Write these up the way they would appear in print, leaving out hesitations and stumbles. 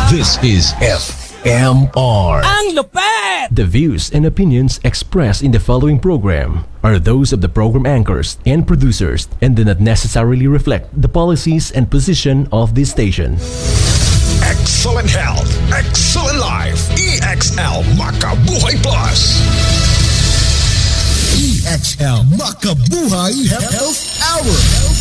This is FMR. Ang lupet! The views and opinions expressed in the following program are those of the program anchors and producers and do not necessarily reflect the policies and position of this station. Excellent health, excellent life. EXL Makabuhay Plus. EXL Makabuhay Health Hour.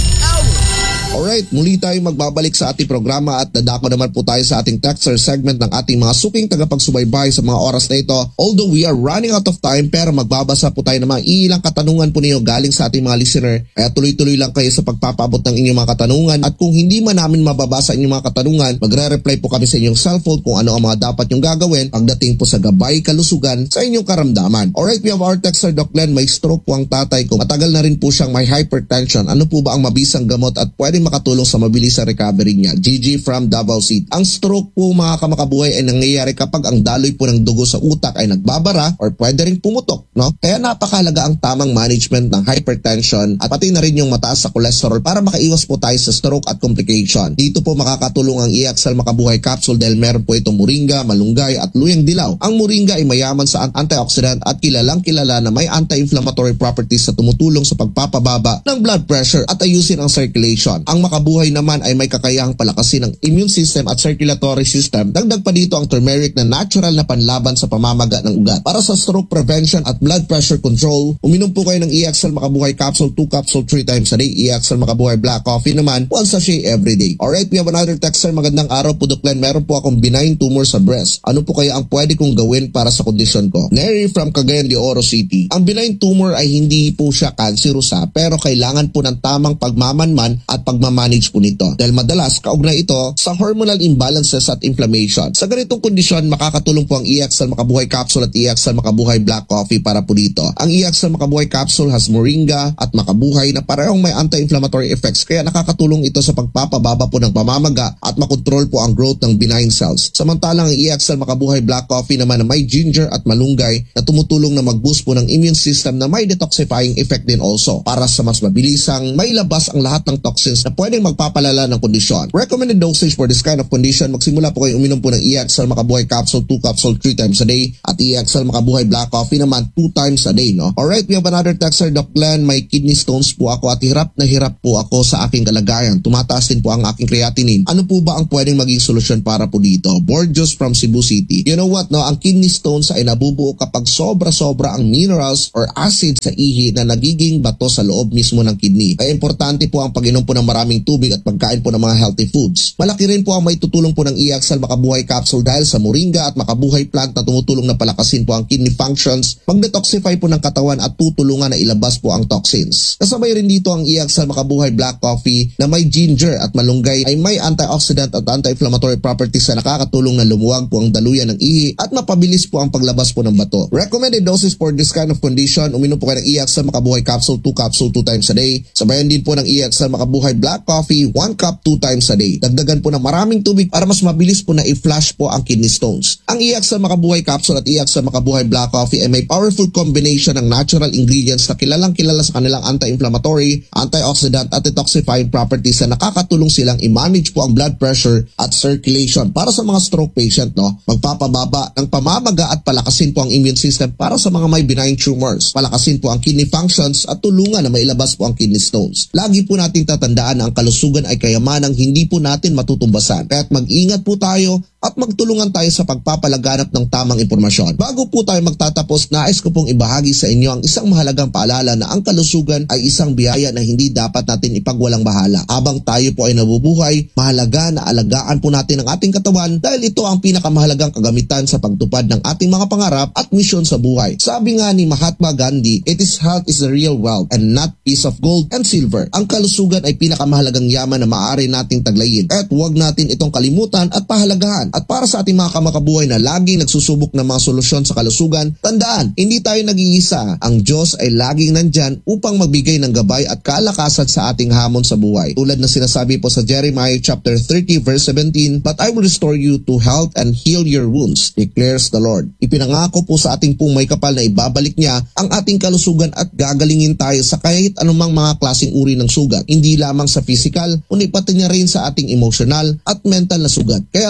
Alright, muli tayong magbabalik sa ating programa at dadako naman po tayo sa ating texter segment ng ating mga suking tagapagsubaybay sa mga oras na ito. Although we are running out of time, pero magbabasa po tayo ng mga ilang katanungan po ninyo galing sa ating mga listener. Kaya tuloy-tuloy lang kayo sa pagpapaabot ng inyong mga katanungan. At kung hindi man namin mababasa inyong mga katanungan, magre-reply po kami sa inyong cellphone kung ano ang mga dapat nyong gagawin pagdating po sa gabay kalusugan sa inyong karamdaman. Alright, we have our texter, Doc Glenn. May stroke po ang tatay ko. Matagal na rin po siyang may hypertension. Ano po ba ang mabisang gamot at pwede makatulong sa mabilis sa recovery niya? GG from Davao City. Ang stroke po, mga kamakabuhay, ay nangyayari kapag ang daloy po ng dugo sa utak ay nagbabara or pwede rin pumutok, no? Kaya napakahalaga ang tamang management ng hypertension at pati na rin yung mataas sa cholesterol para makaiwas po tayo sa stroke at complication. Dito po makakatulong ang EXL Makabuhay Capsule dahil meron po itong moringa, malunggay at luyang dilaw. Ang moringa ay mayaman sa antioxidant at kilalang kilala na may anti-inflammatory properties na tumutulong sa pagpapababa ng blood pressure at ayusin ang circulation. Ang makabuhay naman ay may kakayahang palakasin ang immune system at circulatory system. Dagdag pa dito ang turmeric na natural na panlaban sa pamamaga ng ugat. Para sa stroke prevention at blood pressure control, uminom po kayo ng EXL Makabuhay Capsule 2 capsule 3 times a day. EXL Makabuhay Black Coffee naman 1 sachet every day. Alright, we have another texter. Magandang araw po, Doc Glenn. Meron po akong benign tumor sa breast. Ano po kaya ang pwede kong gawin para sa kondisyon ko? Neri from Cagayan de Oro City. Ang benign tumor ay hindi po siya kanserosa pero kailangan po ng tamang pagmamanman at pagmamanage po nito. Dahil madalas kaugnay ito sa hormonal imbalances at inflammation. Sa ganitong kondisyon, makakatulong po ang EXL Makabuhay Capsule at EXL Makabuhay Black Coffee para po dito. Ang EXL Makabuhay Capsule has moringa at makabuhay na parehong may anti-inflammatory effects kaya nakakatulong ito sa pagpapababa po ng pamamaga at makontrol po ang growth ng benign cells. Samantalang ang EXL Makabuhay Black Coffee naman na may ginger at malunggay na tumutulong na mag-boost po ng immune system na may detoxifying effect din also para sa mas mabilisang mailabas ang lahat ng toxins na pwedeng magpapalala ng kondisyon. Recommended dosage for this kind of condition, magsimula po kayo uminom po ng EXL Makabuhay Capsule 2 capsule 3 times a day at EXL Makabuhay Black Coffee naman 2 times a day, no? Alright, we have another texter, Doc Glenn. May kidney stones po ako at hirap na hirap po ako sa aking kalagayan. Tumataas din po ang aking creatinine. Ano po ba ang pwedeng maging solusyon para po dito? Borgios from Cebu City. You know what, no? Ang kidney stones ay nabubuo kapag sobra-sobra ang minerals or acid sa ihi na nagiging bato sa loob mismo ng kidney. Kaya importante po ang pag-inom po ng maraming tubig at pagkain po ng mga healthy foods. Malaki rin po ang may tutulong po ng EXL Makabuhay Capsule dahil sa moringa at makabuhay plant na tumutulong na palakasin po ang kidney functions, mag-detoxify po ng katawan at tutulungan na ilabas po ang toxins. Kasabay rin dito ang EXL Makabuhay Black Coffee na may ginger at malunggay ay may antioxidant at anti-inflammatory properties na nakakatulong na lumuwag po ang daluyan ng ihi at mapabilis po ang paglabas po ng bato. Recommended doses for this kind of condition, uminom po kayo ng EXL Makabuhay Capsule 2 capsule 2 times a day. Sabayan din po ng EXL Makabuhay Black Coffee 1 cup 2 times a day. Dagdagan po ng maraming tubig para mas mabilis po na i-flush po ang kidney stones. Ang EXL Makabuhay Capsule at EXL Makabuhay Black Coffee ay may powerful combination ng natural ingredients na kilalang kilala sa kanilang anti-inflammatory, antioxidant at detoxifying properties na nakakatulong silang i-manage po ang blood pressure at circulation. Para sa mga stroke patient, no, magpapababa ng pamamaga at palakasin po ang immune system para sa mga may benign tumors. Palakasin po ang kidney functions at tulungan na mailabas po ang kidney stones. Lagi po nating tatandaan na ang kalusugan ay kayamanang hindi po natin matutumbasan. Kaya't mag-ingat po tayo at magtulungan tayo sa pagpapalaganap ng tamang impormasyon. Bago po tayo magtatapos, nais ko pong ibahagi sa inyo ang isang mahalagang paalala na ang kalusugan ay isang biyaya na hindi dapat natin ipagwalang bahala. Habang tayo po ay nabubuhay, mahalaga na alagaan po natin ang ating katawan dahil ito ang pinakamahalagang kagamitan sa pagtupad ng ating mga pangarap at misyon sa buhay. Sabi nga ni Mahatma Gandhi, "It is health is the real wealth and not piece of gold and silver." Ang kalusugan ay pinakamahalagang yaman na maaari nating taglayin at huwag natin itong kalimutan at pahalagahan. At para sa ating mga kamakabuhay na laging nagsusubok ng mga solusyon sa kalusugan, tandaan, hindi tayo nag-iisa. Ang Diyos ay laging nandyan upang magbigay ng gabay at kalakasan sa ating hamon sa buhay. Tulad na sinasabi po sa Jeremiah chapter 30 verse 17, "But I will restore you to health and heal your wounds, declares the Lord." Ipinangako po sa ating pong may kapal na ibabalik niya ang ating kalusugan at gagalingin tayo sa kahit anumang mga klaseng uri ng sugat. Hindi lamang sa physical, kundi pati niya rin sa ating emotional at mental na sugat. Kaya't magtiwala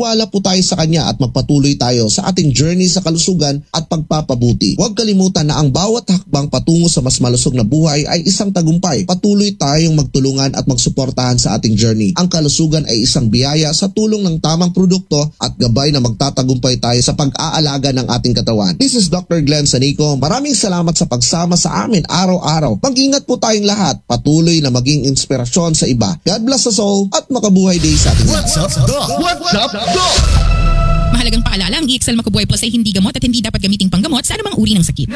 Magtiwala po tayo sa Kanya at magpatuloy tayo sa ating journey sa kalusugan at pagpapabuti. Huwag kalimutan na ang bawat hakbang patungo sa mas malusog na buhay ay isang tagumpay. Patuloy tayong magtulungan at magsuportahan sa ating journey. Ang kalusugan ay isang biyaya sa tulong ng tamang produkto at gabay na magtatagumpay tayo sa pag-aalaga ng ating katawan. This is Dr. Glenn Sanico. Maraming salamat sa pagsama sa amin araw-araw. Mag-ingat po tayong lahat. Patuloy na maging inspirasyon sa iba. God bless us all at makabuhay day sa ating What's up, Doc? What's up, Doc? Mahalagang paalala, ang EXL Macabuhay Plus ay hindi gamot at hindi dapat gamiting panggamot sa anumang uri ng sakit.